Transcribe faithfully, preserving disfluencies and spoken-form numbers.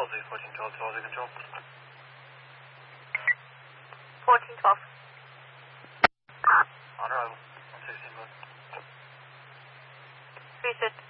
Z fourteen twelve, twelve Z control. fourteen twelve. On arrival. one sixteen one. three six.